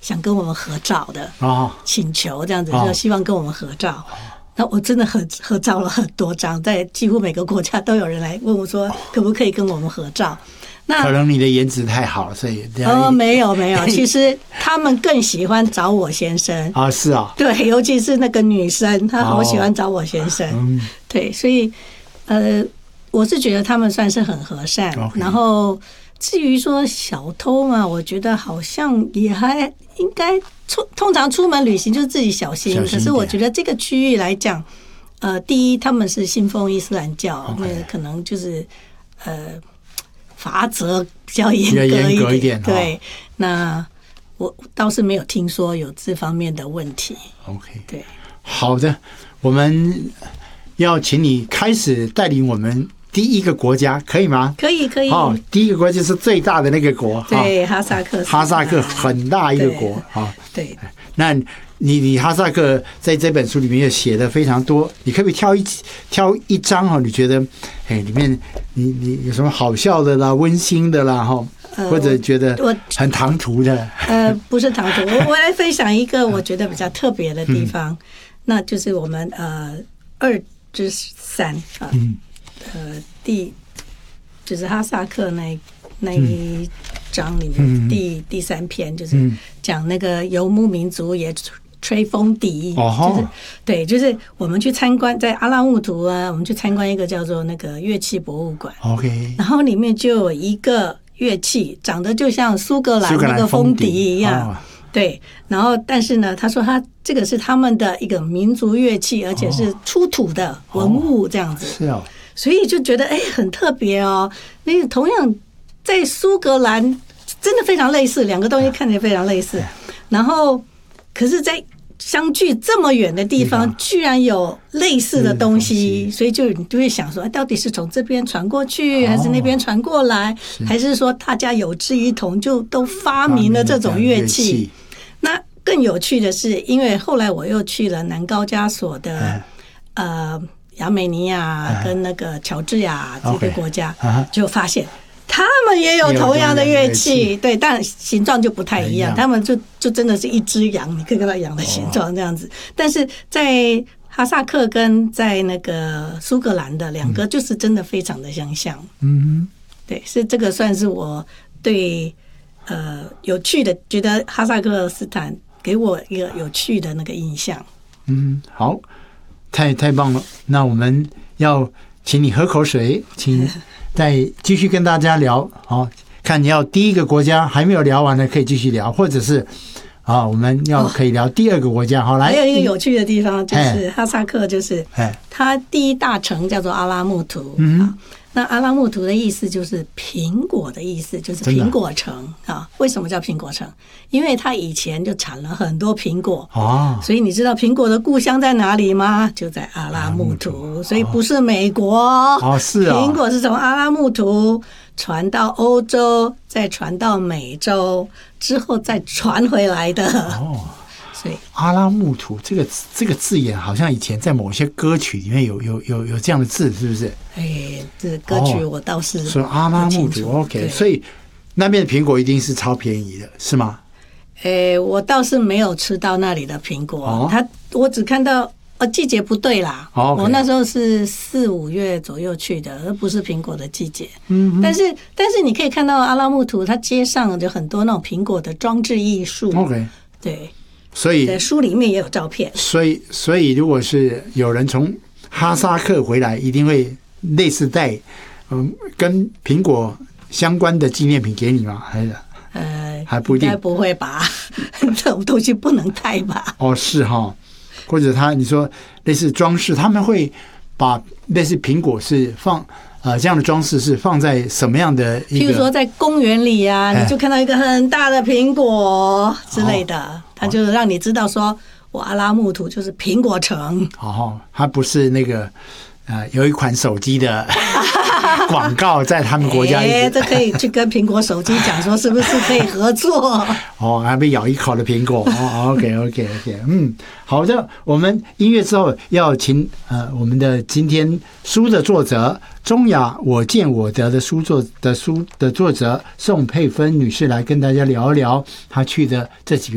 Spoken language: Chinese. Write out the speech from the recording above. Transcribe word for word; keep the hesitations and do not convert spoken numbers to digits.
想跟我们合照的哦， 请求，这样子哦就希望跟我们合照。那我真的合合照了很多张，在几乎每个国家都有人来问我说，可不可以跟我们合照？那可能你的颜值太好，所以哦，没有没有，其实他们更喜欢找我先生啊，是啊， 对，尤其是那个女生，她好喜欢找我先生， 哦嗯、 对，所以呃，我是觉得他们算是很和善。 Okay. 然后至于说小偷嘛，我觉得好像也还应该出，通常出门旅行就是自己小心。 小心可是我觉得这个区域来讲，呃，第一他们是信奉伊斯兰教，那、okay. 可能就是呃。法则比较严格一点， 格一点对。哦、那我倒是没有听说有这方面的问题。 OK， 对， 好的，我们要请你开始带领我们第一个国家，可以吗？ 可以，可以。 哦，第一个国家是最大的那个国， 对，哈萨克， 哈萨克很大一个国啊。 对， 那你你哈萨克在这本书里面也写的非常多，你可不可以挑一挑一章哈？你觉得哎里面你你有什么好笑的啦、温馨的啦哈，或者觉得很唐突的？ 呃，不是唐突，我我来分享一个我觉得比较特别的地方，嗯、那就是我们呃二之三啊，嗯、呃第就是哈萨克那那一章里面第、嗯、第三篇就是讲那个游牧民族也吹风笛，就是对，就是我们去参观在阿拉木图啊，我们去参观一个叫做那个乐器博物馆 ，OK， 然后里面就有一个乐器长得就像苏格兰那个风笛一样，对，然后但是呢，他说他这个是他们的一个民族乐器，而且是出土的文物这样子， 是哦， 所以就觉得哎很特别哦，那同样在苏格兰真的非常类似，两个东西看起来非常类似，然后。可是，在相距这么远的地方，居然有类似的东西，所以就你就会想说，到底是从这边传过去，还是那边传过来，还是说大家有志一同，就都发明了这种乐器？那更有趣的是，因为后来我又去了南高加索的呃亚美尼亚跟那个乔治亚这个国家，就发现。他们也有同样的乐器，对，但形状就不太一样。他们就就真的是一只羊，你可以看到羊的形状这样子。但是在哈萨克跟在那个苏格兰的两个，就是真的非常的相像。嗯，对，是这个算是我对呃有趣的，觉得哈萨克斯坦给我一个有趣的那个印象。 嗯，好，太太棒了。那我们要请你喝口水，请。再继续跟大家聊，好，看你要第一个国家还没有聊完的，可以继续聊，或者是啊，我们要可以聊第二个国家。好，来， 还有一个有趣的地方就是哈萨克，就是它第一大城叫做阿拉木图。嗯，那阿拉木图的意思就是苹果的意思，就是苹果城啊。为什么叫苹果城？因为它以前就产了很多苹果哦，所以你知道苹果的故乡在哪里吗？就在阿拉木图，所以不是美国哦，是啊，苹果是从阿拉木图传到欧洲，再传到美洲，之后再传回来的哦。所以阿拉木图这个这个字眼，好像以前在某些歌曲里面有有有有这样的字，是不是？ 哎，这歌曲我倒是说阿拉木图 ，OK， 所以那边的苹果一定是超便宜的，是吗？ 哎，我倒是没有吃到那里的苹果，哦、它我只看到呃季节不对啦。哦 okay、我那时候是四五月左右去的，而不是苹果的季节。嗯，但是但是你可以看到阿拉木图，它街上有很多那种苹果的装置艺术。OK， 对。 所以在书里面也有照片， 所以所以如果是有人从哈萨克回来，一定会类似带嗯跟苹果相关的纪念品给你吗？还是呃还不一定， 应该不会吧？这种东西不能带吧？ 哦，是哈，或者他你说类似装饰，他们会把类似苹果是放。呃，这样的装饰是放在什么样的一个？ 譬如说在公园里啊，你就看到一个很大的苹果之类的，哦、它就是让你知道说，我阿拉木图就是苹果城。 哦，它不是那个呃，有一款手机的广告在他们国家。 哎，这可以去跟苹果手机讲说，是不是可以合作？ 哦，还被咬一口的苹果。哦 ，OK OK OK， 嗯，好的，我们音乐之后要请呃我们的今天书的作者。中亚我见我得的书作的书的作者宋佩芬女士来跟大家聊一聊她去的这几个